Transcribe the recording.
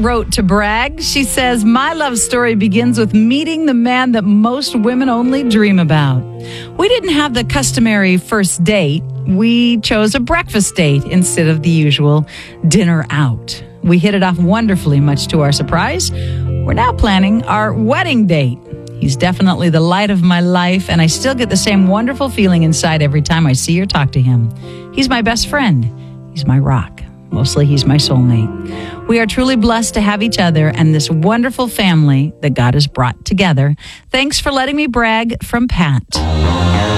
wrote to brag. She says, my love story begins with meeting the man that most women only dream about. We didn't have the customary first date. We chose a breakfast date instead of the usual dinner out. We hit it off wonderfully, much to our surprise. We're now planning our wedding date. He's definitely the light of my life, and I still get the same wonderful feeling inside every time I see or talk to him. He's my best friend. He's my rock. Mostly, he's my soulmate. We are truly blessed to have each other and this wonderful family that God has brought together. Thanks for letting me brag, from Pat.